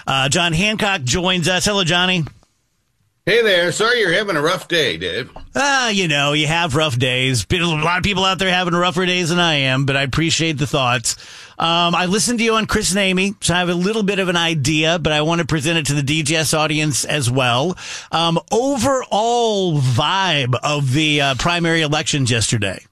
John Hancock joins us. Hello, Johnny. Hey there. Sorry you're having a rough day, Dave. You have rough days. A lot of people out there having rougher days than I am, but I appreciate the thoughts. I listened to you on Chris and Amy, so I have a little bit of an idea, but I want to present it to the DGS audience as well. Overall vibe of the primary elections yesterday.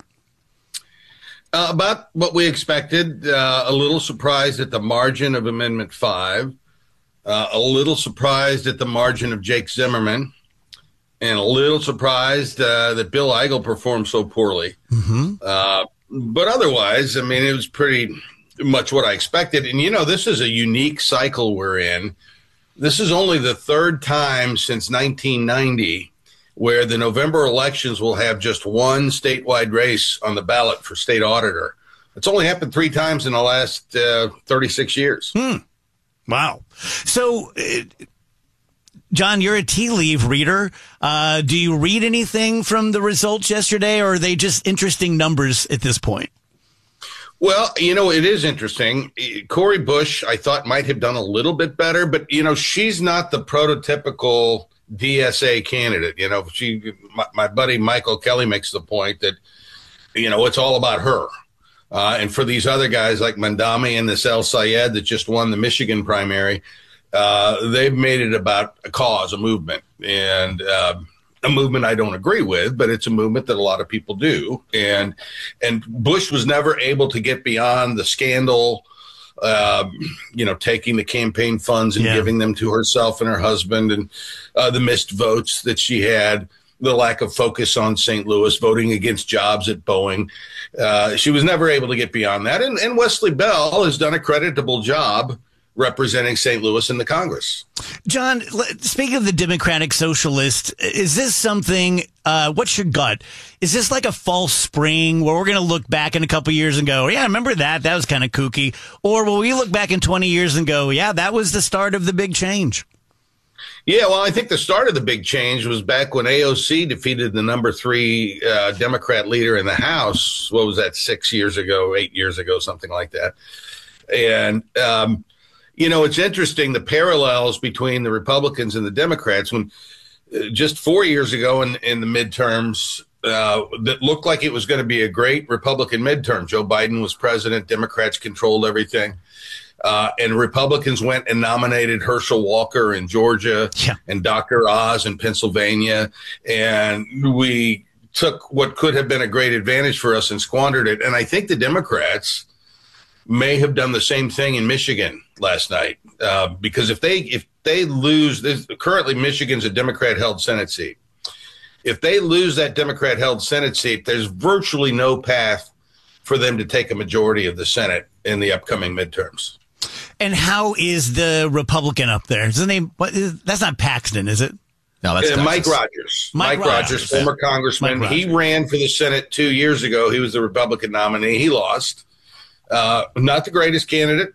About what we expected. A little surprised at the margin of Amendment 5. A little surprised at the margin of Jake Zimmerman, and a little surprised that Bill Eigel performed so poorly. Mm-hmm. But otherwise, I mean, it was pretty much what I expected. And, this is a unique cycle we're in. This is only the third time since 1990 where the November elections will have just one statewide race on the ballot for state auditor. It's only happened 3 times in the last 36 years. Wow. So, John, you're a tea leaf reader. Do you read anything from the results yesterday, or are they just interesting numbers at this point? Well, it is interesting. Cori Bush, I thought, might have done a little bit better, but, she's not the prototypical DSA candidate. My buddy Michael Kelly makes the point that, it's all about her. And for these other guys like Mandami and this El Sayed that just won the Michigan primary, they've made it about a cause, a movement, and a movement I don't agree with, but it's a movement that a lot of people do. And Bush was never able to get beyond the scandal, taking the campaign funds and giving them to herself and her husband, and the missed votes that she had. The lack of focus on St. Louis, voting against jobs at Boeing. She was never able to get beyond that. And Wesley Bell has done a creditable job representing St. Louis in the Congress. John, speaking of the Democratic Socialists, is this something, what's your gut? Is this like a false spring where we're going to look back in a couple years and go, yeah, remember that? That was kind of kooky. Or will we look back in 20 years and go, yeah, that was the start of the big change? Yeah, well, I think the start of the big change was back when AOC defeated the number 3 Democrat leader in the House. What was that, 6 years ago, 8 years ago, something like that. And, it's interesting, the parallels between the Republicans and the Democrats. When just 4 years ago in the midterms, that looked like it was going to be a great Republican midterm. Joe Biden was president. Democrats controlled everything. And Republicans went and nominated Herschel Walker in Georgia and Dr. Oz in Pennsylvania. And we took what could have been a great advantage for us and squandered it. And I think the Democrats may have done the same thing in Michigan last night, because if they lose, currently Michigan's a Democrat-held Senate seat. If they lose that Democrat-held Senate seat, there's virtually no path for them to take a majority of the Senate in the upcoming midterms. And how is the Republican up there? His name? That's not Paxton, is it? No, that's Mike Rogers. Mike Rogers, former congressman. He ran for the Senate 2 years ago. He was the Republican nominee. He lost. Not the greatest candidate,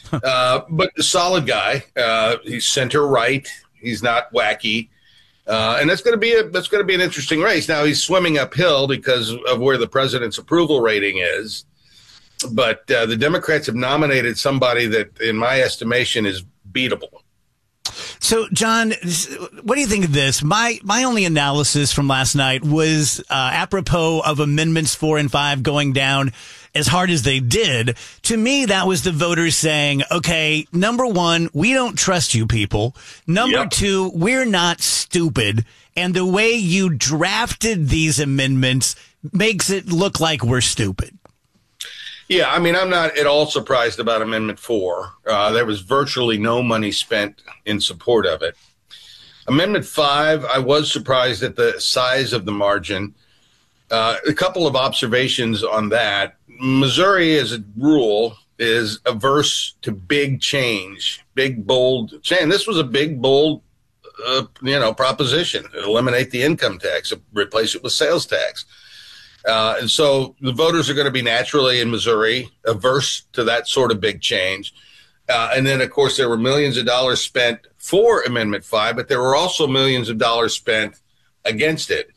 but a solid guy. He's center right. He's not wacky, and that's going to be an interesting race. Now he's swimming uphill because of where the president's approval rating is. But the Democrats have nominated somebody that, in my estimation, is beatable. So, John, what do you think of this? My only analysis from last night was apropos of Amendments 4 and 5 going down as hard as they did. To me, that was the voters saying, okay, number one, we don't trust you people. Number two, we're not stupid. And the way you drafted these amendments makes it look like we're stupid. Yeah, I mean, I'm not at all surprised about Amendment 4. There was virtually no money spent in support of it. Amendment 5, I was surprised at the size of the margin. A couple of observations on that. Missouri, as a rule, is averse to big change, big, bold change. This was a big, bold, proposition. Eliminate the income tax, replace it with sales tax. And so the voters are going to be naturally in Missouri averse to that sort of big change. And then, of course, there were millions of dollars spent for Amendment 5, but there were also millions of dollars spent against it.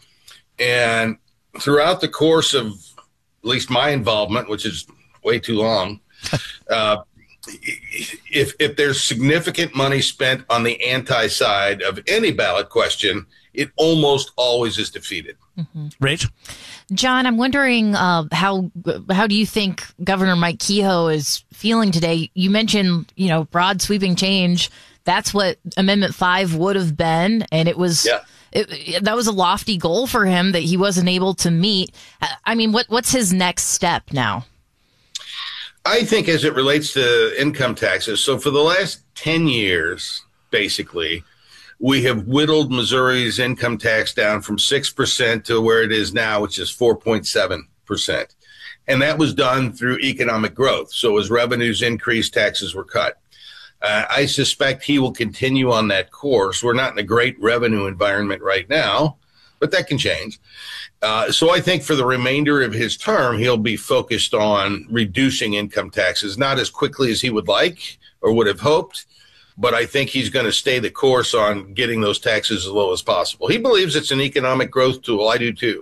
And throughout the course of at least my involvement, which is way too long, if there's significant money spent on the anti-side of any ballot question, it almost always is defeated. Mm-hmm. Rach? John, I'm wondering how do you think Governor Mike Kehoe is feeling today? You mentioned, broad sweeping change. That's what Amendment 5 would have been, and it was that was a lofty goal for him that he wasn't able to meet. I mean, what's his next step now? I think as it relates to income taxes, so for the last 10 years, basically, we have whittled Missouri's income tax down from 6% to where it is now, which is 4.7%. And that was done through economic growth. So as revenues increased, taxes were cut. I suspect he will continue on that course. We're not in a great revenue environment right now, but that can change. So I think for the remainder of his term, he'll be focused on reducing income taxes, not as quickly as he would like or would have hoped, but I think he's going to stay the course on getting those taxes as low as possible. He believes it's an economic growth tool. I do too.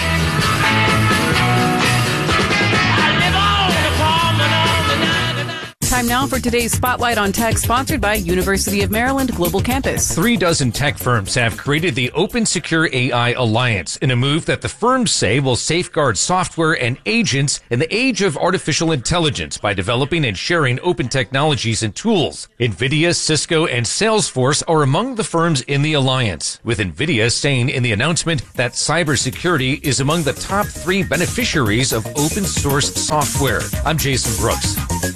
Time now for today's Spotlight on Tech, sponsored by University of Maryland Global Campus. 36 tech firms have created the Open Secure AI Alliance in a move that the firms say will safeguard software and agents in the age of artificial intelligence by developing and sharing open technologies and tools. NVIDIA, Cisco, and Salesforce are among the firms in the alliance, with NVIDIA saying in the announcement that cybersecurity is among the top 3 beneficiaries of open source software. I'm Jason Brooks.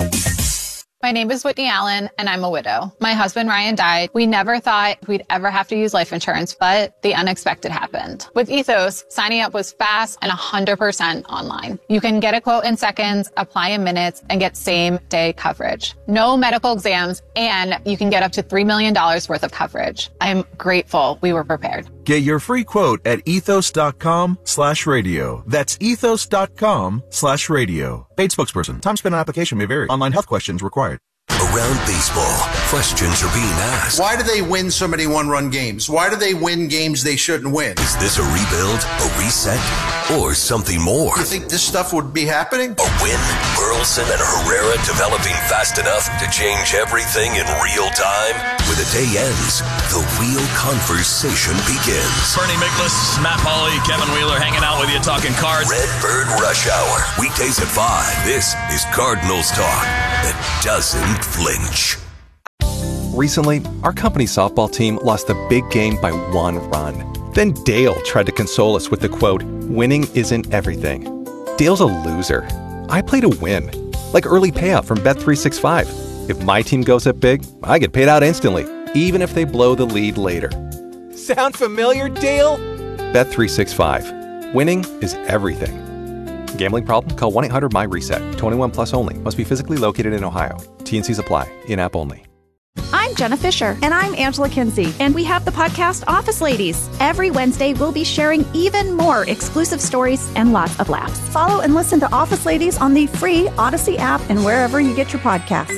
My name is Whitney Allen, and I'm a widow. My husband, Ryan, died. We never thought we'd ever have to use life insurance, but the unexpected happened. With Ethos, signing up was fast and 100% online. You can get a quote in seconds, apply in minutes, and get same-day coverage. No medical exams, and you can get up to $3 million worth of coverage. I'm grateful we were prepared. Get your free quote at ethos.com/radio. That's ethos.com/radio. Paid spokesperson. Time spent on application may vary. Online health questions required. Around baseball, questions are being asked. Why do they win so many one-run games? Why do they win games they shouldn't win? Is this a rebuild, a reset, or something more? You think this stuff would be happening? A win? Burleson and Herrera developing fast enough to change everything in real time? When the day ends, the real conversation begins. Bernie Miklasz, Matt Pauley, Kevin Wheeler hanging out with you talking cards. Redbird Rush Hour, weekdays at 5. This is Cardinals talk that doesn't flinch. Recently, our company softball team lost a big game by 1 run. Then Dale tried to console us with the quote, "Winning isn't everything." Dale's a loser. I play to win, like early payout from Bet365. If my team goes up big, I get paid out instantly, even if they blow the lead later. Sound familiar, Dale? Bet365. Winning is everything. Gambling problem? Call 1-800-MY-RESET. 21 plus only. Must be physically located in Ohio. T&Cs apply. In-app only. I'm Jenna Fisher. And I'm Angela Kinsey. And we have the podcast Office Ladies. Every Wednesday, we'll be sharing even more exclusive stories and lots of laughs. Follow and listen to Office Ladies on the free Odyssey app and wherever you get your podcasts.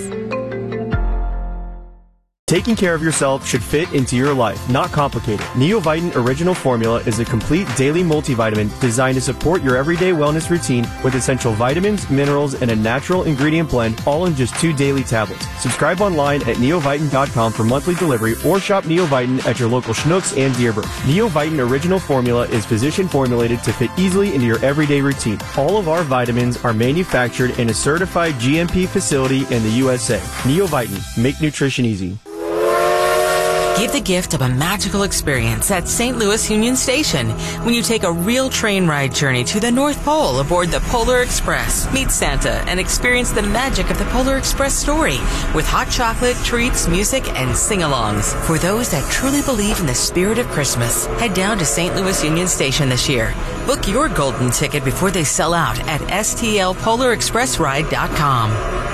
Taking care of yourself should fit into your life, not complicate it. Neoviten Original Formula is a complete daily multivitamin designed to support your everyday wellness routine with essential vitamins, minerals, and a natural ingredient blend, all in just 2 daily tablets. Subscribe online at neoviten.com for monthly delivery or shop Neoviten at your local Schnucks and Dearborn. Neoviten Original Formula is physician formulated to fit easily into your everyday routine. All of our vitamins are manufactured in a certified GMP facility in the USA. Neoviten, make nutrition easy. Give the gift of a magical experience at St. Louis Union Station when you take a real train ride journey to the North Pole aboard the Polar Express. Meet Santa and experience the magic of the Polar Express story with hot chocolate, treats, music, and sing-alongs. For those that truly believe in the spirit of Christmas, head down to St. Louis Union Station this year. Book your golden ticket before they sell out at stlpolarexpressride.com.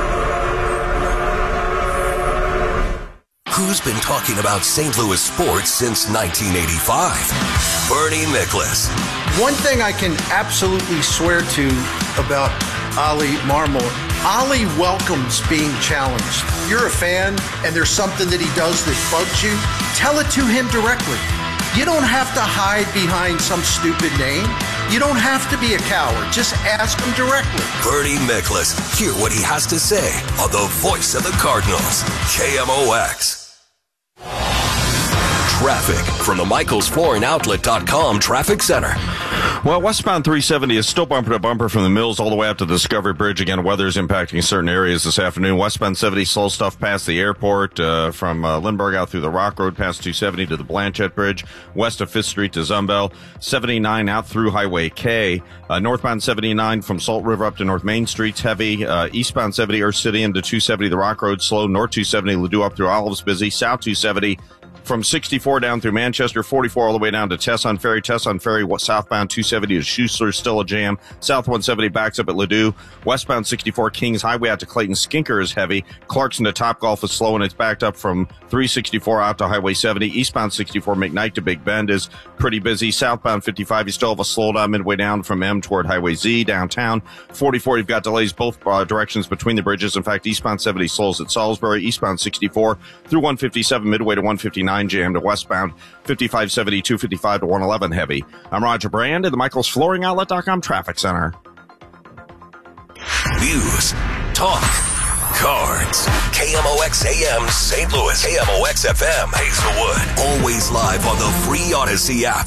Who's been talking about St. Louis sports since 1985? Bernie Miklasz. One thing I can absolutely swear to about Oli Marmol, Oli welcomes being challenged. You're a fan and there's something that he does that bugs you, tell it to him directly. You don't have to hide behind some stupid name. You don't have to be a coward. Just ask them directly. Bernie Miklasz. Hear what he has to say on the voice of the Cardinals. KMOX. Traffic from the MichaelsFlooringOutlet.com Traffic Center. Well, westbound 370 is still bumper to bumper from the Mills all the way up to the Discovery Bridge. Again, weather is impacting certain areas this afternoon. Westbound 70, slow stuff past the airport, from Lindbergh out through the Rock Road, past 270 to the Blanchette Bridge, west of 5th Street to Zumbel. 79 out through Highway K. Northbound 79 from Salt River up to North Main Street's heavy. Eastbound 70 Earth City into 270, the Rock Road slow. North 270, Ladue up through Olives busy. South 270 from 64 down through Manchester, 44 all the way down to Tesson Ferry. Tesson Ferry, southbound 270 to Schussler, still a jam. South 170 backs up at Ladue. Westbound 64 Kings Highway out to Clayton Skinker is heavy. Clarkson to Topgolf is slow, and it's backed up from 364 out to Highway 70. Eastbound 64 McKnight to Big Bend is pretty busy. Southbound 55, you still have a slowdown midway down from M toward Highway Z downtown. 44, you've got delays both directions between the bridges. In fact, eastbound 70 slows at Salisbury. Eastbound 64 through 157 midway to 159. Jam to westbound 55, 70, 255 to 111 heavy. I'm Roger Brand at the MichaelsFlooringOutlet.com Traffic Center. News, talk, cards. KMOX AM St. Louis, KMOX FM Hazelwood. Always live on the free Odyssey app.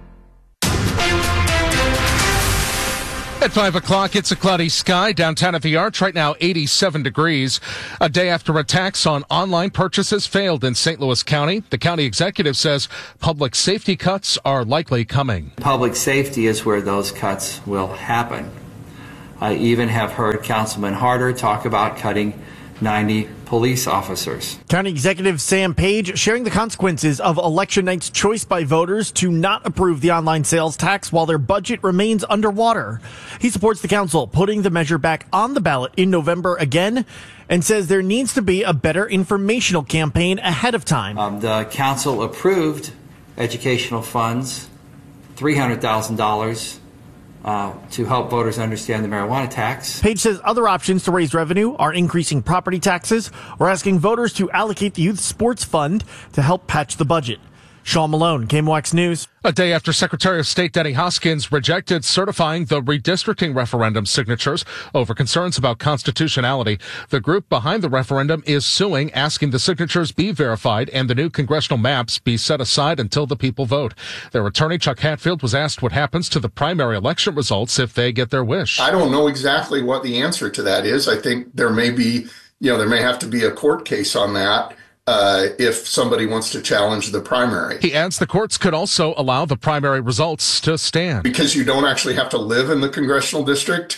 At 5 o'clock, it's a cloudy sky downtown at the Arch. Right now, 87 degrees. A day after attacks on online purchases failed in St. Louis County, the county executive says public safety cuts are likely coming. Public safety is where those cuts will happen. I even have heard Councilman Harder talk about cutting 90 police officers. County Executive Sam Page sharing the consequences of election night's choice by voters to not approve the online sales tax while their budget remains underwater. He supports the council putting the measure back on the ballot in November again and says there needs to be a better informational campaign ahead of time. The council approved educational funds, $300,000 to help voters understand the marijuana tax. Page says other options to raise revenue are increasing property taxes or asking voters to allocate the youth sports fund to help patch the budget. Sean Malone, KMOX News. A day after Secretary of State Denny Hoskins rejected certifying the redistricting referendum signatures over concerns about constitutionality, the group behind the referendum is suing, asking the signatures be verified and the new congressional maps be set aside until the people vote. Their attorney, Chuck Hatfield, was asked what happens to the primary election results if they get their wish. I don't know exactly what the answer to that is. I think there may be, there may have to be a court case on that. If somebody wants to challenge the primary. He adds the courts could also allow the primary results to stand. Because you don't actually have to live in the congressional district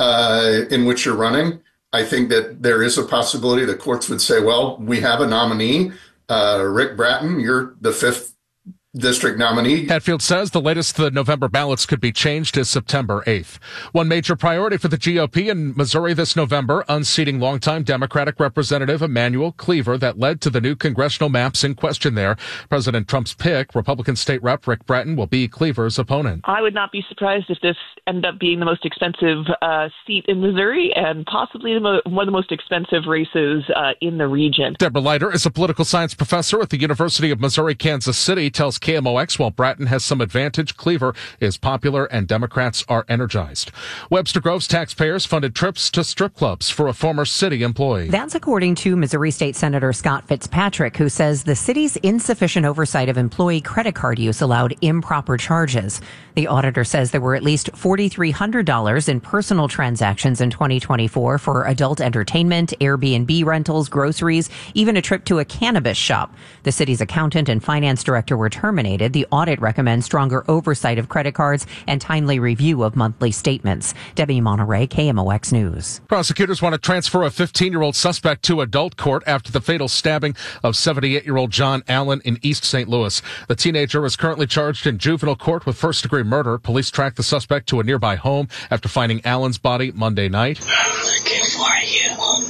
in which you're running. I think that there is a possibility the courts would say, well, we have a nominee, Rick Bratton, you're the 5th district nominee. Hatfield says the latest the November ballots could be changed is September 8th. One major priority for the GOP in Missouri this November, unseating longtime Democratic Representative Emanuel Cleaver that led to the new congressional maps in question there. President Trump's pick, Republican State Rep Rick Bratton, will be Cleaver's opponent. I would not be surprised if this ended up being the most expensive seat in Missouri and possibly one of the most expensive races in the region. Deborah Leiter is a political science professor at the University of Missouri-Kansas City, tells KMOX while Bratton has some advantage, Cleaver is popular and Democrats are energized. Webster Grove's taxpayers funded trips to strip clubs for a former city employee. That's according to Missouri State Senator Scott Fitzpatrick, who says the city's insufficient oversight of employee credit card use allowed improper charges. The auditor says there were at least $4,300 in personal transactions in 2024 for adult entertainment, Airbnb rentals, groceries, even a trip to a cannabis shop. The city's accountant and finance director were terminated. The audit recommends stronger oversight of credit cards and timely review of monthly statements. Debbie Monterey, KMOX News. Prosecutors want to transfer a 15-year-old suspect to adult court after the fatal stabbing of 78-year-old John Allen in East St. Louis. The teenager is currently charged in juvenile court with first-degree murder. Police tracked the suspect to a nearby home after finding Allen's body Monday night. I'm looking for you.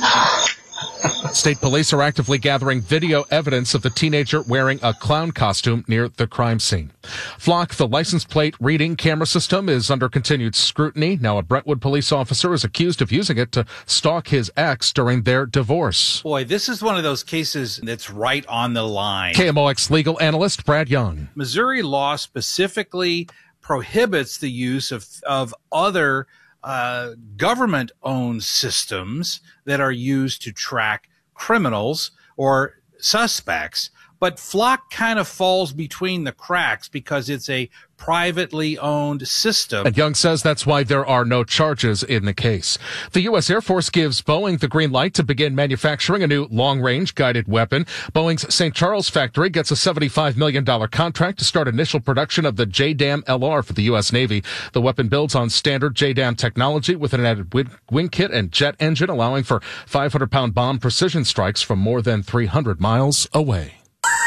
State police are actively gathering video evidence of the teenager wearing a clown costume near the crime scene. Flock, the license plate reading camera system, is under continued scrutiny. Now a Brentwood police officer is accused of using it to stalk his ex during their divorce. Boy, this is one of those cases that's right on the line. KMOX legal analyst Brad Young. Missouri law specifically prohibits the use of other government-owned systems that are used to track criminals or suspects. But Flock kind of falls between the cracks because it's a privately owned system. And Young says that's why there are no charges in the case. The U.S. Air Force gives Boeing the green light to begin manufacturing a new long-range guided weapon. Boeing's St. Charles factory gets a $75 million contract to start initial production of the JDAM LR for the U.S. Navy. The weapon builds on standard JDAM technology with an added wing kit and jet engine, allowing for 500-pound bomb precision strikes from more than 300 miles away.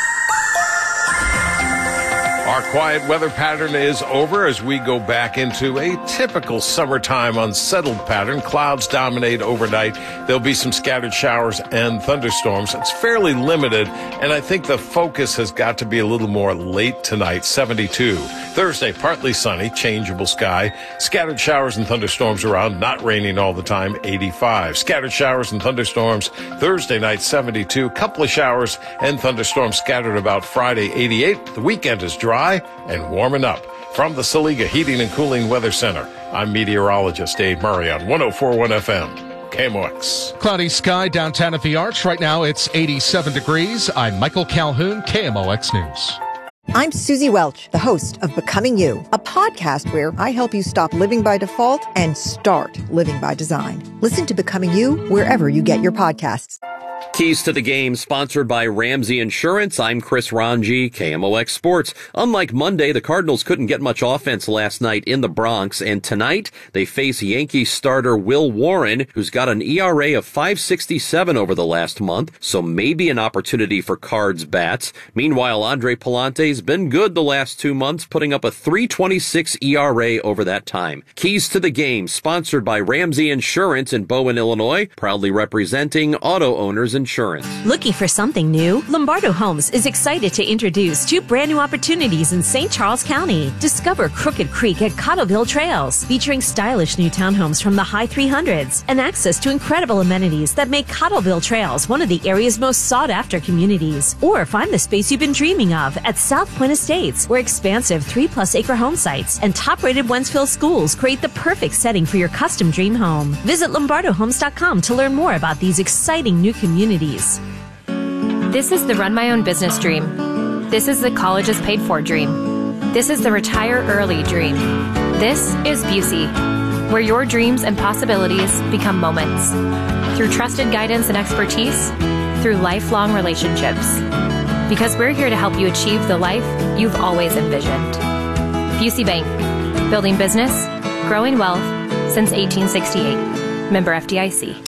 Our quiet weather pattern is over as we go back into a typical summertime unsettled pattern. Clouds dominate overnight. There'll be some scattered showers and thunderstorms. It's fairly limited, and I think the focus has got to be a little more late tonight, 72. Thursday, partly sunny, changeable sky. Scattered showers and thunderstorms around, not raining all the time, 85. Scattered showers and thunderstorms Thursday night, 72. Couple of showers and thunderstorms scattered about Friday, 88. The weekend is dry and warming up. From the Saliga Heating and Cooling Weather Center, I'm meteorologist Dave Murray on 104.1 FM, KMOX. Cloudy sky downtown at the Arch. Right now it's 87 degrees. I'm Michael Calhoun, KMOX News. I'm Susie Welch, the host of Becoming You, a podcast where I help you stop living by default and start living by design. Listen to Becoming You wherever you get your podcasts. Keys to the Game, sponsored by Ramsey Insurance. I'm Chris Ranji, KMOX Sports. Unlike Monday, the Cardinals couldn't get much offense last night in the Bronx, and tonight they face Yankees starter Will Warren, who's got an ERA of 5.67 over the last month, so maybe an opportunity for Cards bats. Meanwhile, Andre Palante's been good the last 2 months, putting up a 3.26 ERA over that time. Keys to the Game, sponsored by Ramsey Insurance in Bowen, Illinois, proudly representing auto owners insurance. Looking for something new? Lombardo Homes is excited to introduce 2 brand new opportunities in St. Charles County. Discover Crooked Creek at Cottleville Trails, featuring stylish new townhomes from the high 300s and access to incredible amenities that make Cottleville Trails one of the area's most sought-after communities. Or find the space you've been dreaming of at South Point Estates, where expansive 3+ acre home sites and top-rated Wentzville schools create the perfect setting for your custom dream home. Visit LombardoHomes.com to learn more about these exciting new communities. This is the run my own business dream. This is the college is paid for dream. This is the retire early dream. This is Busey, where your dreams and possibilities become moments. Through trusted guidance and expertise, through lifelong relationships. Because we're here to help you achieve the life you've always envisioned. Busey Bank, building business, growing wealth since 1868. Member FDIC.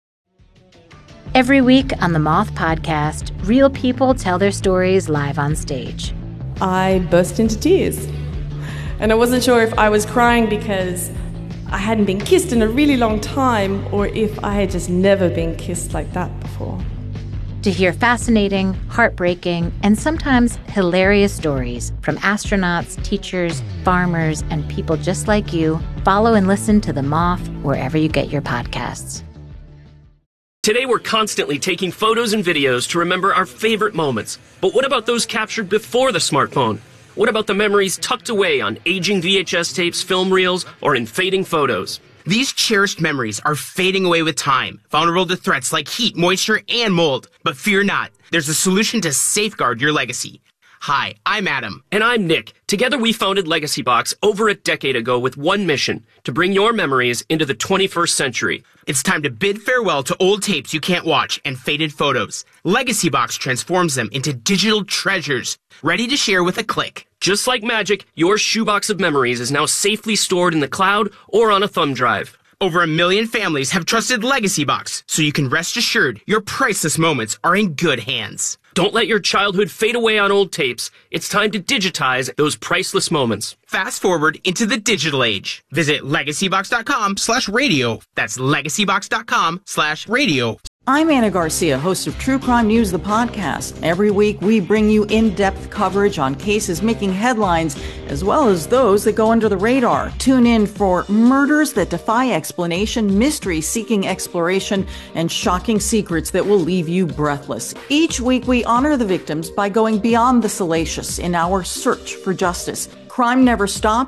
Every week on the Moth Podcast, real people tell their stories live on stage. I burst into tears. And I wasn't sure if I was crying because I hadn't been kissed in a really long time or if I had just never been kissed like that before. To hear fascinating, heartbreaking, and sometimes hilarious stories from astronauts, teachers, farmers, and people just like you, follow and listen to The Moth wherever you get your podcasts. Today we're constantly taking photos and videos to remember our favorite moments. But what about those captured before the smartphone? What about the memories tucked away on aging VHS tapes, film reels, or in fading photos? These cherished memories are fading away with time, vulnerable to threats like heat, moisture, and mold. But fear not, there's a solution to safeguard your legacy. Hi, I'm Adam. And I'm Nick. Together we founded Legacy Box over a decade ago with one mission, to bring your memories into the 21st century. It's time to bid farewell to old tapes you can't watch and faded photos. Legacy Box transforms them into digital treasures, ready to share with a click. Just like magic, your shoebox of memories is now safely stored in the cloud or on a thumb drive. Over 1 million families have trusted Legacy Box, so you can rest assured your priceless moments are in good hands. Don't let your childhood fade away on old tapes. It's time to digitize those priceless moments. Fast forward into the digital age. Visit legacybox.com/radio. That's legacybox.com/radio. I'm Anna Garcia, host of True Crime News, the podcast. Every week, we bring you in-depth coverage on cases making headlines, as well as those that go under the radar. Tune in for murders that defy explanation, mystery seeking exploration, and shocking secrets that will leave you breathless. Each week, we honor the victims by going beyond the salacious in our search for justice. Crime never stops,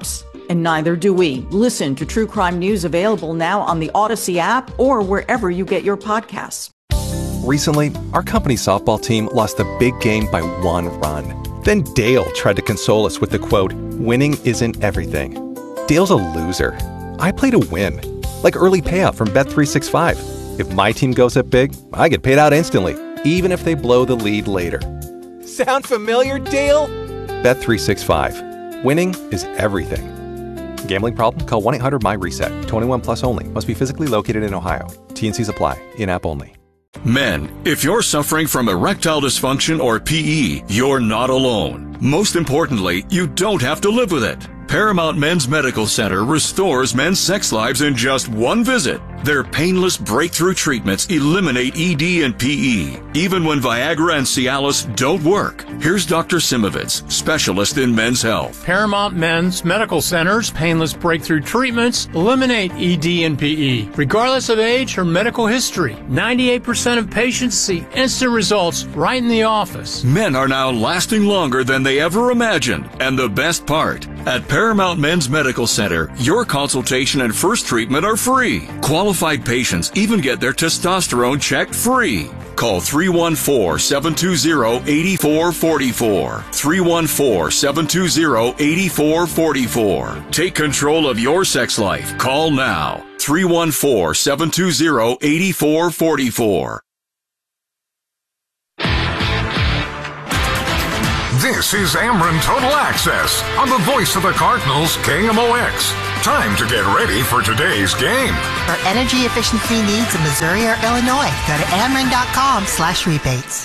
And neither do we. Listen to True Crime News available now on the Odyssey app or wherever you get your podcasts. Recently, our company's softball team lost the big game by 1 run. Then Dale tried to console us with the quote, "Winning isn't everything." Dale's a loser. I play to win, like early payout from Bet365. If my team goes up big, I get paid out instantly, even if they blow the lead later. Sound familiar, Dale? Bet365. Winning is everything. Gambling problem? Call 1-800-MY-RESET. 21 plus only. Must be physically located in Ohio. T&Cs apply. In-app only. Men, if you're suffering from erectile dysfunction or PE, you're not alone. Most importantly, you don't have to live with it. Paramount Men's Medical Center restores men's sex lives in just one visit. Their painless breakthrough treatments eliminate ED and PE, even when Viagra and Cialis don't work. Here's Dr. Simovitz, specialist in men's health. Paramount Men's Medical Center's painless breakthrough treatments eliminate ED and PE, regardless of age or medical history. 98% of patients see instant results right in the office. Men are now lasting longer than they ever imagined. And the best part, at Paramount Men's Medical Center, your consultation and first treatment are free. Qualified patients even get their testosterone checked free. Call 314-720-8444. 314-720-8444. Take control of your sex life. Call now. 314-720-8444. This is Ameren Total Access on the voice of the Cardinals, KMOX. Time to get ready for today's game. For energy efficiency needs in Missouri or Illinois, go to Ameren.com/rebates.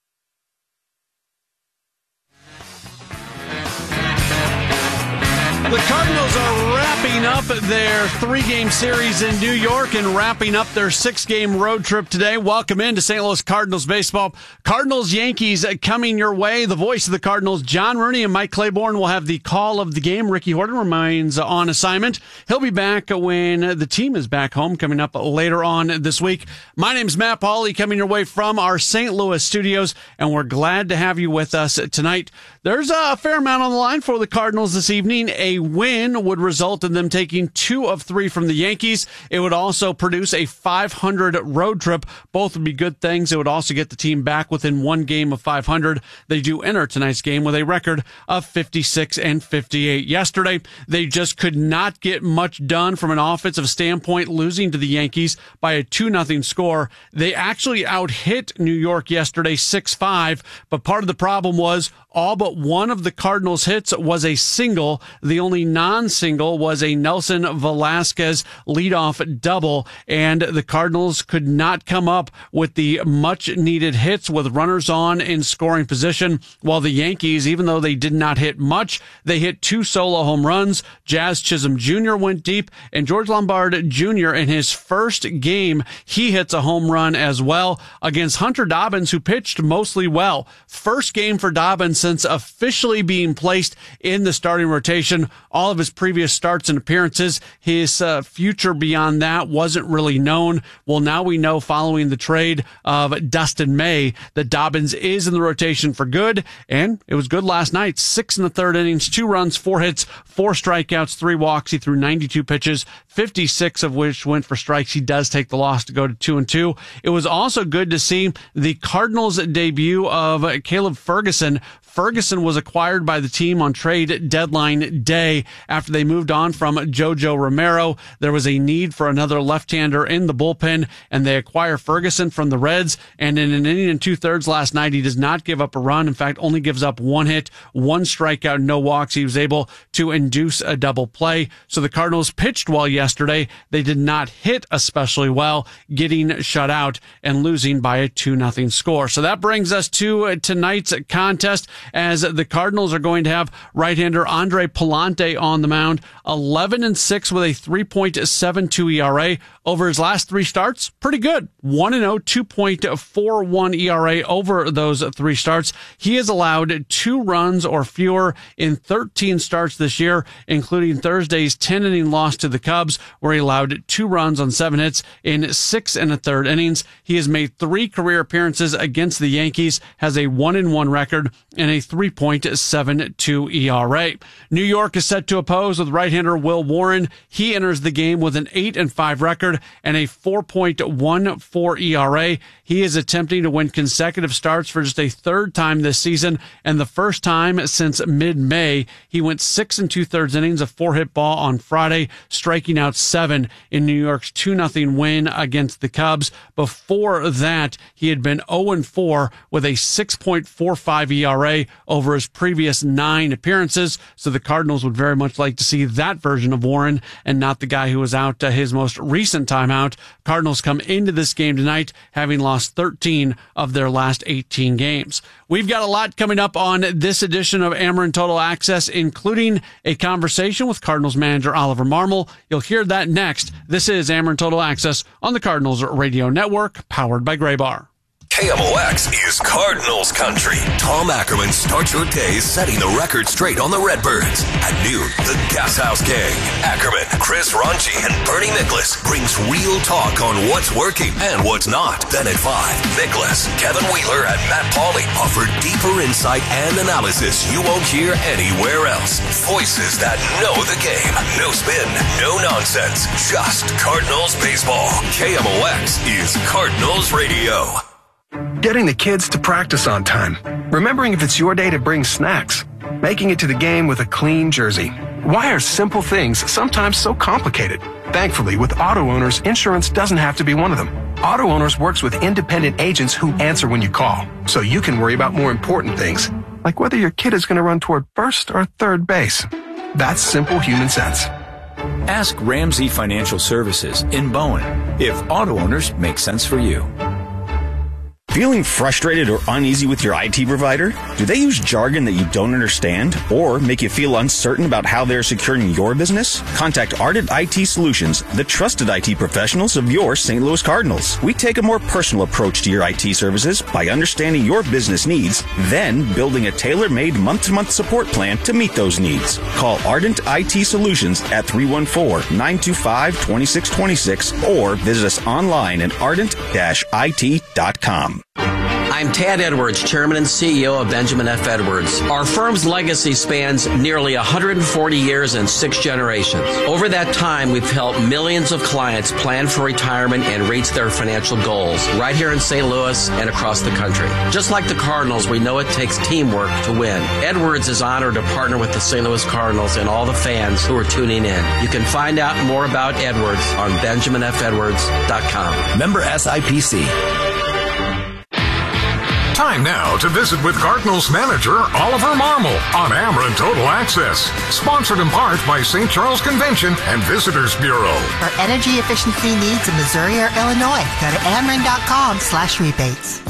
The Cardinals are wrapping up their 3-game series in New York and wrapping up their 6-game road trip today. Welcome into St. Louis Cardinals baseball. Cardinals-Yankees coming your way. The voice of the Cardinals, John Rooney and Mike Claiborne, will have the call of the game. Ricky Horton remains on assignment. He'll be back when the team is back home coming up later on this week. My name's Matt Pauley, coming your way from our St. Louis studios, and we're glad to have you with us tonight. There's a fair amount on the line for the Cardinals this evening. A win would result in them taking 2 of 3 from the Yankees. It would also produce a 500 road trip. Both would be good things. It would also get the team back within 1 game of 500. They do enter tonight's game with a record of 56-58. Yesterday, they just could not get much done from an offensive standpoint, losing to the Yankees by a 2-0 score. They actually out-hit New York yesterday 6-5, but part of the problem was all but one of the Cardinals' hits was a single. The only non-single was a Nelson Velasquez leadoff double, and the Cardinals could not come up with the much-needed hits with runners on in scoring position, while the Yankees, even though they did not hit much, they hit 2 solo home runs. Jazz Chisholm Jr. went deep, and George Lombard Jr. in his first game, he hits a home run as well against Hunter Dobbins, who pitched mostly well. First game for Dobbins since officially being placed in the starting rotation. All of his previous starts and appearances, his future beyond that wasn't really known. Well, now we know following the trade of Dustin May that Dobbins is in the rotation for good, and it was good last night. 6 in the third innings, 2 runs, 4 hits, 4 strikeouts, 3 walks. He threw 92 pitches, 56 of which went for strikes. He does take the loss to go to 2-2. It was also good to see the Cardinals' debut of Caleb Ferguson. Ferguson was acquired by the team on trade deadline day after they moved on from Jojo Romero. There was a need for another left-hander in the bullpen, and they acquire Ferguson from the Reds. And in an inning and 2/3 last night, he does not give up a run. In fact, only gives up 1 hit, 1 strikeout, no walks. He was able to induce a double play. So the Cardinals pitched well yesterday. They did not hit especially well, getting shut out and losing by a 2-0 score. So that brings us to tonight's contest, as the Cardinals are going to have right-hander Andre Pallante on the mound, 11-6 with a 3.72 ERA. Over his last 3 starts, pretty good. 1-0, 2.41 ERA over those 3 starts. He has allowed 2 runs or fewer in 13 starts this year, including Thursday's 10-inning loss to the Cubs, where he allowed 2 runs on 7 hits in 6 1/3 innings. He has made 3 career appearances against the Yankees, has a 1-1 record, and a 3.72 ERA. New York is set to oppose with right-hander Will Warren. He enters the game with an 8-5 record and a 4.14 ERA. He is attempting to win consecutive starts for just a third time this season and the first time since mid-May. He went 6 2/3 innings, a 4-hit ball on Friday, striking out 7 in New York's 2-0 win against the Cubs. Before that, he had been 0-4 with a 6.45 ERA over his previous 9 appearances. So the Cardinals would very much like to see that version of Warren and not the guy who was out his most recent time out. Cardinals come into this game tonight having lost 13 of their last 18 games. We've got a lot coming up on this edition of Ameren Total Access, including a conversation with Cardinals manager Oliver Marmol. You'll hear that next. This is Ameren Total Access on the Cardinals Radio Network, powered by Graybar. KMOX is Cardinals country. Tom Ackerman starts your day setting the record straight on the Redbirds. At noon, the Gas House Gang, Ackerman, Chris Ronchi, and Bernie Nicholas brings real talk on what's working and what's not. Then at 5, Nicholas, Kevin Wheeler, and Matt Pauley offer deeper insight and analysis you won't hear anywhere else. Voices that know the game. No spin, no nonsense, just Cardinals baseball. KMOX is Cardinals Radio. Getting the kids to practice on time. Remembering if it's your day to bring snacks. Making it to the game with a clean jersey. Why are simple things sometimes so complicated? Thankfully, with Auto Owners, insurance doesn't have to be one of them. Auto Owners works with independent agents who answer when you call, so you can worry about more important things, like whether your kid is going to run toward first or third base. That's simple human sense. Ask Ramsey Financial Services in Bowen if Auto Owners make sense for you. Feeling frustrated or uneasy with your IT provider? Do they use jargon that you don't understand or make you feel uncertain about how they're securing your business? Contact Ardent IT Solutions, the trusted IT professionals of your St. Louis Cardinals. We take a more personal approach to your IT services by understanding your business needs, then building a tailor-made month-to-month support plan to meet those needs. Call Ardent IT Solutions at 314-925-2626 or visit us online at ardent-it.com. I'm Tad Edwards, Chairman and CEO of Benjamin F. Edwards. Our firm's legacy spans nearly 140 years and 6 generations. Over that time, we've helped millions of clients plan for retirement and reach their financial goals right here in St. Louis and across the country. Just like the Cardinals, we know it takes teamwork to win. Edwards is honored to partner with the St. Louis Cardinals and all the fans who are tuning in. You can find out more about Edwards on BenjaminFEdwards.com. Member SIPC. Time now to visit with Cardinals manager Oliver Marmol on Ameren Total Access. Sponsored in part by St. Charles Convention and Visitors Bureau. For energy efficiency needs in Missouri or Illinois, go to Ameren.com/rebates.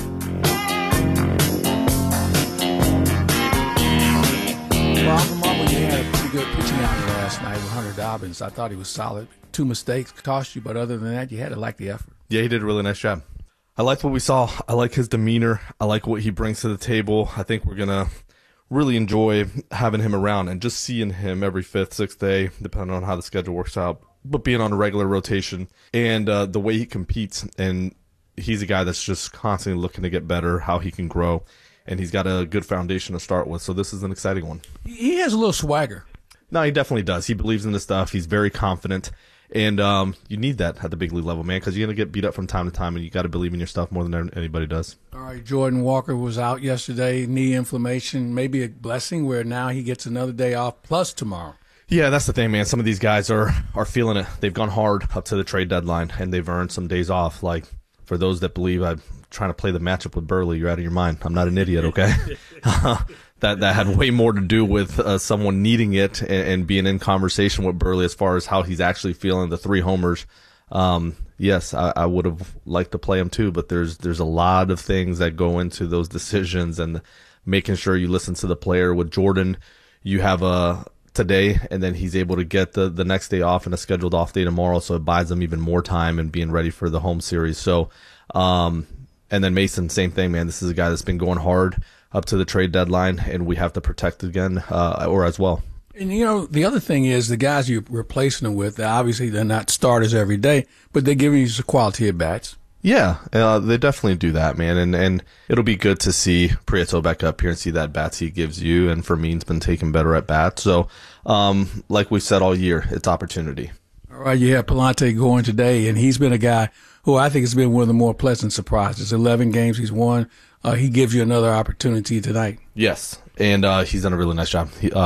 Well, Oliver Marmol, you had a pretty good pitching out last night with Hunter Dobbins. I thought he was solid. 2 mistakes cost you, but other than that, you had to like the effort. Yeah, he did a really nice job. I liked what we saw. I like his demeanor. I like what he brings to the table. I think we're going to really enjoy having him around and just seeing him every 5th, 6th day, depending on how the schedule works out, but being on a regular rotation and the way he competes. And he's a guy that's just constantly looking to get better, how he can grow, and he's got a good foundation to start with. So this is an exciting one. He has a little swagger. No, he definitely does. He believes in this stuff. He's very confident. And you need that at the big league level, man, because you're going to get beat up from time to time, and you got to believe in your stuff more than anybody does. All right, Jordan Walker was out yesterday, knee inflammation, maybe a blessing where now he gets another day off plus tomorrow. Yeah, that's the thing, man. Some of these guys are feeling it. They've gone hard up to the trade deadline, and they've earned some days off. Like, for those that believe I'm trying to play the matchup with Burley, you're out of your mind. I'm not an idiot, okay? That had way more to do with someone needing it and being in conversation with Burley as far as how he's actually feeling. The 3 homers, yes, I would have liked to play him too, but there's a lot of things that go into those decisions and making sure you listen to the player. With Jordan, you have today, and then he's able to get the next day off and a scheduled off day tomorrow, so it buys him even more time and being ready for the home series. So, and then Mason, same thing, man. This is a guy that's been going hard up to the trade deadline, and we have to protect again, or as well. And, you know, the other thing is the guys you're replacing them with, obviously they're not starters every day, but they're giving you some quality at bats. Yeah, they definitely do that, man. And it'll be good to see Prieto back up here and see that bats he gives you. And Fermin's been taking better at bats. So, like we said all year, it's opportunity. All right, you have Pallante going today, and he's been a guy who I think has been one of the more pleasant surprises. 11 games he's won. He gives you another opportunity tonight. Yes, and he's done a really nice job.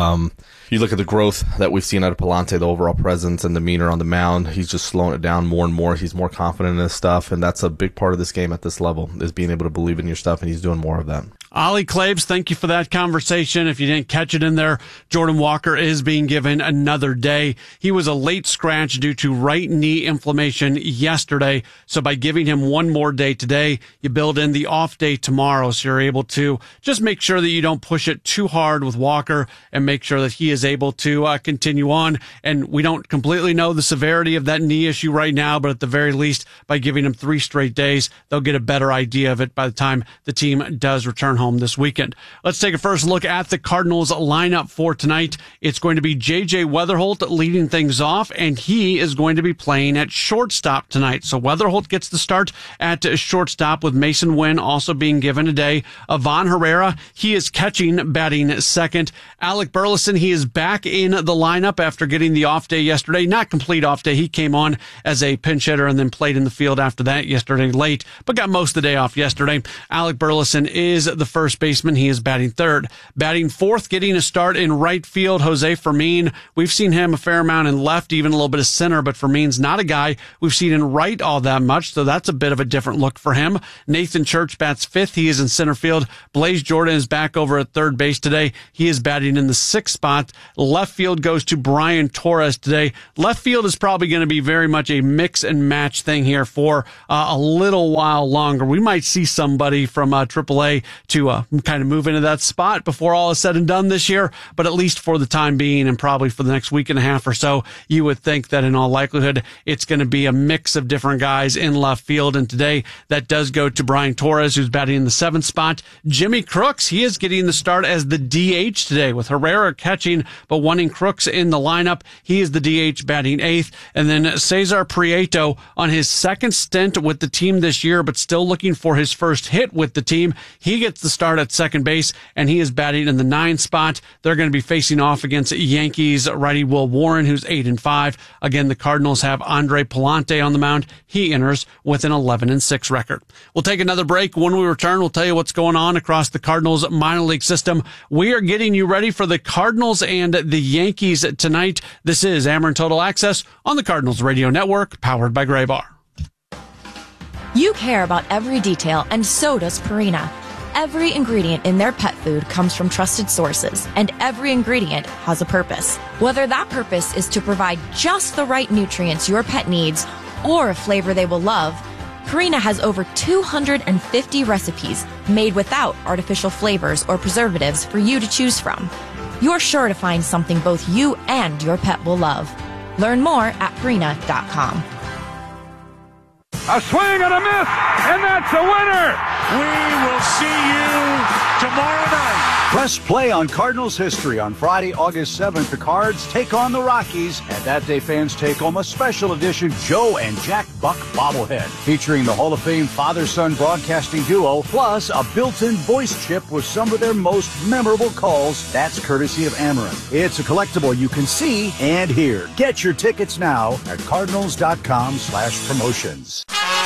You look at the growth that we've seen out of Pallante, the overall presence and demeanor on the mound. He's just slowing it down more and more. He's more confident in his stuff, and that's a big part of this game at this level, is being able to believe in your stuff, and he's doing more of that. Ollie Claves, thank you for that conversation. If you didn't catch it in there, Jordan Walker is being given another day. He was a late scratch due to right knee inflammation yesterday. So by giving him one more day today, you build in the off day tomorrow. So you're able to just make sure that you don't push it too hard with Walker and make sure that he is able to continue on. And we don't completely know the severity of that knee issue right now, but at the very least, by giving him 3 straight days, they'll get a better idea of it by the time the team does return home this weekend. Let's take a first look at the Cardinals lineup for tonight. It's going to be J.J. Weatherholt leading things off, and he is going to be playing at shortstop tonight. So Weatherholt gets the start at shortstop, with Mason Wynn also being given a day. Ivan Herrera, he is catching, batting second. Alec Burleson, he is back in the lineup after getting the off day yesterday. Not complete off day. He came on as a pinch hitter and then played in the field after that yesterday late, but got most of the day off yesterday. Alec Burleson is the first baseman. He is batting third. Batting fourth, getting a start in right field, Jose Fermin. We've seen him a fair amount in left, even a little bit of center, but Fermin's not a guy we've seen in right all that much, so that's a bit of a different look for him. Nathan Church bats fifth. He is in center field. Blaze Jordan is back over at third base today. He is batting in the sixth spot. Left field goes to Brian Torres today. Left field is probably going to be very much a mix and match thing here for a little while longer. We might see somebody from AAA to kind of move into that spot before all is said and done this year, but at least for the time being and probably for the next week and a half or so, you would think that in all likelihood it's going to be a mix of different guys in left field. And today that does go to Brian Torres, who's batting in the seventh spot. Jimmy Crooks, he is getting the start as the DH today, with Herrera catching but wanting Crooks in the lineup. He is the DH, batting eighth. And then Cesar Prieto, on his second stint with the team this year but still looking for his first hit with the team, he gets the start at second base, and he is batting in the 9th spot. They're going to be facing off against Yankees righty Will Warren, who's 8-5. Again, the Cardinals have Andre Pallante on the mound. He enters with an 11-6 record. We'll take another break. When we return, we'll tell you what's going on across the Cardinals minor league system. We are getting you ready for the Cardinals and the Yankees tonight. This is Ameren Total Access on the Cardinals Radio Network, powered by Graybar. You care about every detail, and so does Purina. Every ingredient in their pet food comes from trusted sources, and every ingredient has a purpose. Whether that purpose is to provide just the right nutrients your pet needs or a flavor they will love, Purina has over 250 recipes made without artificial flavors or preservatives for you to choose from. You're sure to find something both you and your pet will love. Learn more at Purina.com. A swing and a miss, and that's a winner! We will see you tomorrow night. Press play on Cardinals history. On Friday, August 7th, the Cards take on the Rockies, and that day fans take home a special edition Joe and Jack Buck bobblehead, featuring the Hall of Fame father-son broadcasting duo, plus a built-in voice chip with some of their most memorable calls. That's courtesy of Ameren. It's a collectible you can see and hear. Get your tickets now at cardinals.com/promotions.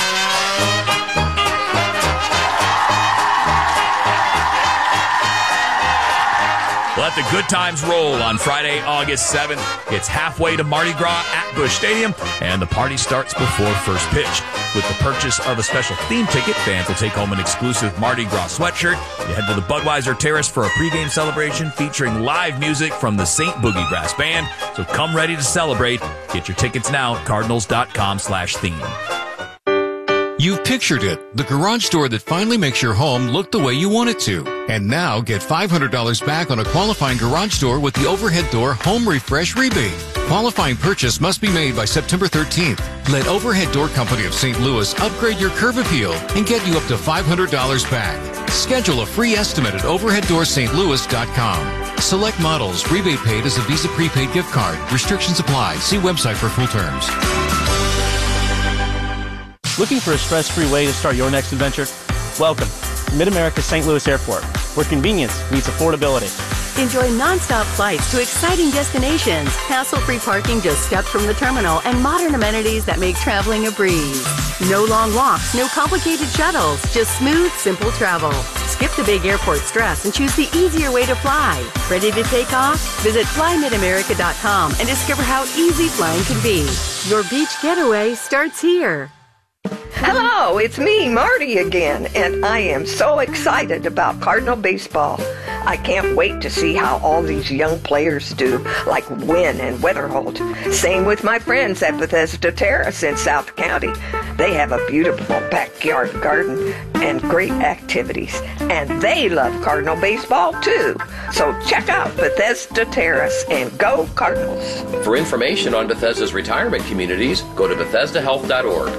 Let the good times roll on Friday, August 7th. It's halfway to Mardi Gras at Busch Stadium, and the party starts before first pitch. With the purchase of a special theme ticket, fans will take home an exclusive Mardi Gras sweatshirt. You head to the Budweiser Terrace for a pregame celebration featuring live music from the St. Boogie Brass Band. So come ready to celebrate. Get your tickets now at cardinals.com/theme. You've pictured it, the garage door that finally makes your home look the way you want it to. And now get $500 back on a qualifying garage door with the Overhead Door Home Refresh Rebate. Qualifying purchase must be made by September 13th. Let Overhead Door Company of St. Louis upgrade your curb appeal and get you up to $500 back. Schedule a free estimate at overheaddoorstlouis.com. Select models. Rebate paid as a Visa prepaid gift card. Restrictions apply. See website for full terms. Looking for a stress-free way to start your next adventure? Welcome to Mid-America St. Louis Airport, where convenience meets affordability. Enjoy nonstop flights to exciting destinations, hassle-free parking just steps from the terminal, and modern amenities that make traveling a breeze. No long walks, no complicated shuttles, just smooth, simple travel. Skip the big airport stress and choose the easier way to fly. Ready to take off? Visit flymidamerica.com and discover how easy flying can be. Your beach getaway starts here. Hello, it's me, Marty, again, and I am so excited about Cardinal baseball. I can't wait to see how all these young players do, like Wynn and Weatherholt. Same with my friends at Bethesda Terrace in South County. They have a beautiful backyard garden and great activities, and they love Cardinal baseball too. So check out Bethesda Terrace and go Cardinals. For information on Bethesda's retirement communities, go to BethesdaHealth.org.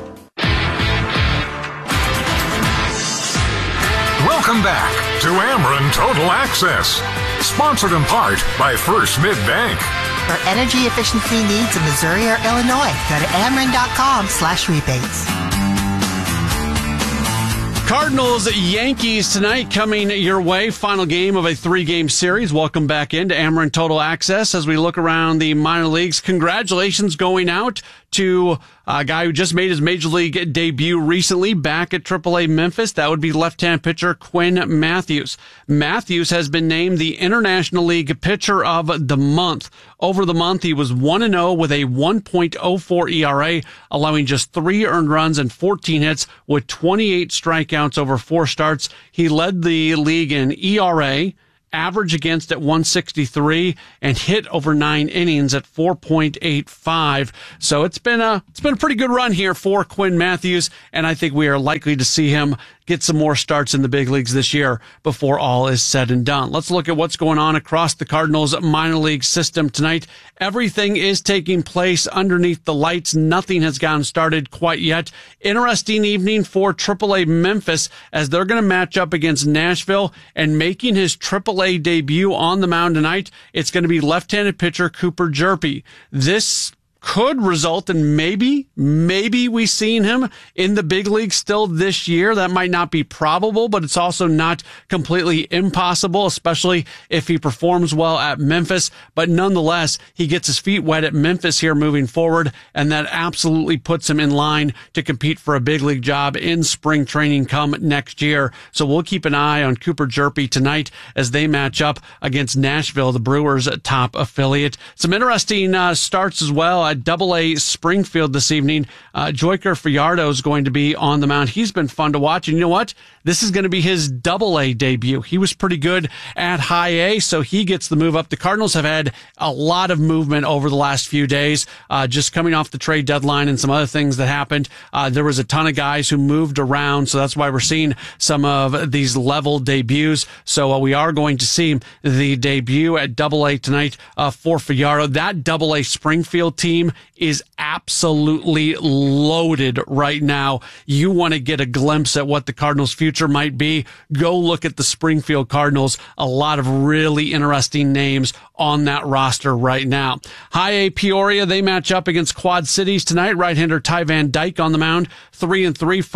Welcome back to Ameren Total Access, sponsored in part by First Mid Bank. For energy efficiency needs in Missouri or Illinois, go to Ameren.com/rebates. Cardinals Yankees tonight coming your way. Final game of a 3-game series. Welcome back into Ameren Total Access as we look around the minor leagues. Congratulations going out to a guy who just made his major league debut recently back at AAA Memphis. That would be left-hand pitcher Quinn Matthews. Matthews has been named the International League Pitcher of the Month. Over the month, he was 1-0 with a 1.04 ERA, allowing just 3 earned runs and 14 hits with 28 strikeouts over 4 starts. He led the league in ERA, average against at 163, and hit over 9 innings at 4.85. So it's been a pretty good run here for Quinn Matthews, and I think we are likely to see him get some more starts in the big leagues this year before all is said and done. Let's look at what's going on across the Cardinals minor league system tonight. Everything is taking place underneath the lights. Nothing has gotten started quite yet. Interesting evening for AAA Memphis as they're going to match up against Nashville, and making his AAA debut on the mound tonight, it's going to be left-handed pitcher Cooper Jerpy. This could result in maybe we seen him in the big league still this year. That might not be probable, but it's also not completely impossible, especially if he performs well at Memphis. But nonetheless, he gets his feet wet at Memphis here moving forward, and that absolutely puts him in line to compete for a big league job in spring training come next year. So we'll keep an eye on Cooper Jerpy tonight as they match up against Nashville, the Brewers' top affiliate. Some interesting starts as well at Double-A Springfield this evening. Joyker Fajardo is going to be on the mound. He's been fun to watch, and you know what? This is going to be his Double-A debut. He was pretty good at High A, so he gets the move up. The Cardinals have had a lot of movement over the last few days, just coming off the trade deadline and some other things that happened. There was a ton of guys who moved around, so that's why we're seeing some of these level debuts. So we are going to see the debut at Double-A tonight for Fajardo. That Double-A Springfield team is absolutely loaded right now. You want to get a glimpse at what the Cardinals' future might be, go look at the Springfield Cardinals. A lot of really interesting names on that roster right now. High A Peoria, they match up against Quad Cities tonight. Right-hander Ty Van Dyke on the mound, 3-3,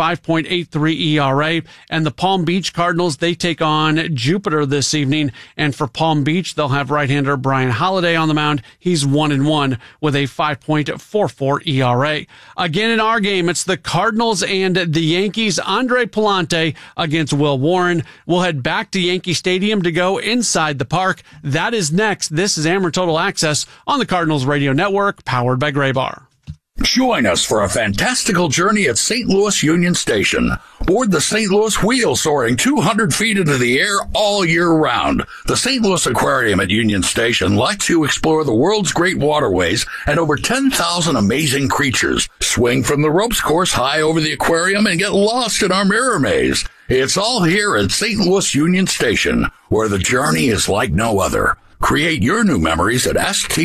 5.83 ERA. And the Palm Beach Cardinals, they take on Jupiter this evening. And for Palm Beach, they'll have right-hander Brian Holiday on the mound. He's 1-1 with a 5.44 ERA. Again in our game, it's the Cardinals and the Yankees. Andre Palante against Will Warren. We'll head back to Yankee Stadium to go inside the park. That is next. This is Ameren Total Access on the Cardinals Radio Network, powered by Graybar. Join us for a fantastical journey at St. Louis Union Station. Board the St. Louis Wheel, soaring 200 feet into the air all year round. The St. Louis Aquarium at Union Station lets you explore the world's great waterways and over 10,000 amazing creatures. Swing from the ropes course high over the aquarium and get lost in our mirror maze. It's all here at St. Louis Union Station, where the journey is like no other. Create your new memories at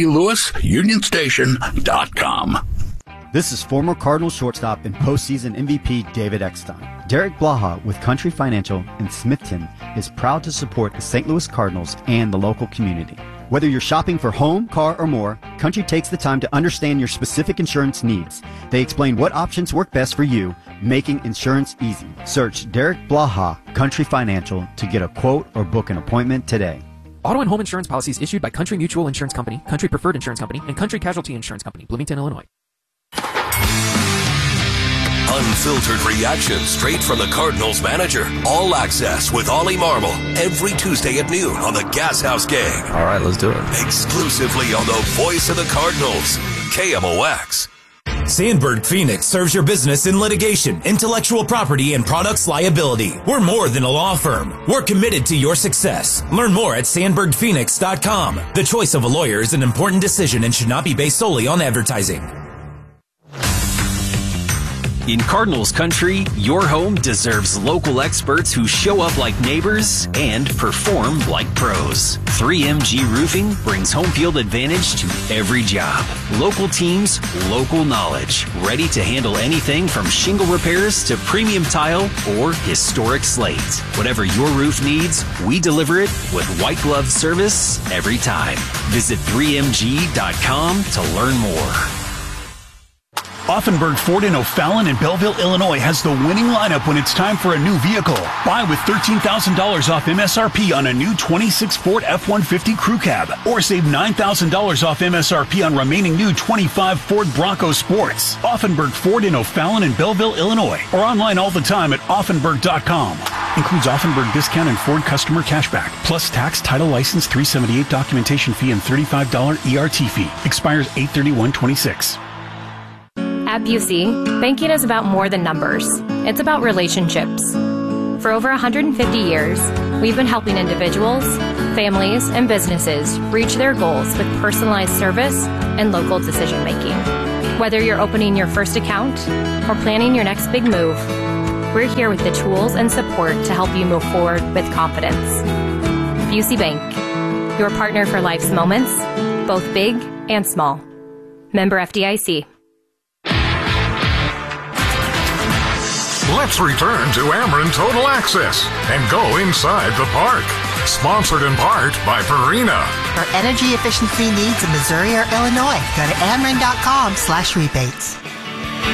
stlouisunionstation.com. This is former Cardinals shortstop and postseason MVP David Eckstein. Derek Blaha with Country Financial in Smithton is proud to support the St. Louis Cardinals and the local community. Whether you're shopping for home, car, or more, Country takes the time to understand your specific insurance needs. They explain what options work best for you, making insurance easy. Search Derek Blaha, Country Financial, to get a quote or book an appointment today. Auto and home insurance policies issued by Country Mutual Insurance Company, Country Preferred Insurance Company, and Country Casualty Insurance Company, Bloomington, Illinois. Unfiltered reaction straight from the Cardinals manager. All Access with Ollie Marmol. Every Tuesday at noon on the Gas House Gang. All right, let's do it. Exclusively on the voice of the Cardinals, KMOX. Sandberg Phoenix serves your business in litigation, intellectual property, and products liability. We're more than a law firm. We're committed to your success. Learn more at sandbergphoenix.com. The choice of a lawyer is an important decision and should not be based solely on advertising. In Cardinals country, your home deserves local experts who show up like neighbors and perform like pros. 3MG Roofing brings home field advantage to every job. Local teams, local knowledge. Ready to handle anything from shingle repairs to premium tile or historic slate. Whatever your roof needs, we deliver it with white glove service every time. Visit 3mg.com to learn more. Offenburg Ford in O'Fallon and Belleville, Illinois has the winning lineup when it's time for a new vehicle. Buy with $13,000 off MSRP on a new 26 Ford F-150 Crew Cab, or save $9,000 off MSRP on remaining new 25 Ford Bronco Sports. Offenburg Ford in O'Fallon and Belleville, Illinois, or online all the time at Offenburg.com. Includes Offenburg discount and Ford customer cashback, plus tax, title, license, $378 documentation fee, and $35 ERT fee. Expires 8/31/26. At Busey, banking is about more than numbers. It's about relationships. For over 150 years, we've been helping individuals, families, and businesses reach their goals with personalized service and local decision making. Whether you're opening your first account or planning your next big move, we're here with the tools and support to help you move forward with confidence. Busey Bank, your partner for life's moments, both big and small. Member FDIC. Let's return to Ameren Total Access and go inside the park. Sponsored in part by Purina. For energy efficiency needs in Missouri or Illinois, go to Ameren.com/rebates.